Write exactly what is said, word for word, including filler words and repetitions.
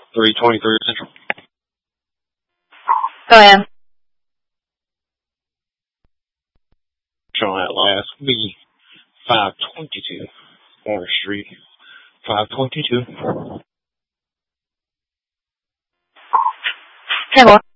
three twenty-three Central. Go ahead. Showing that last B five twenty-two Orange Street. five twenty-two. ten more.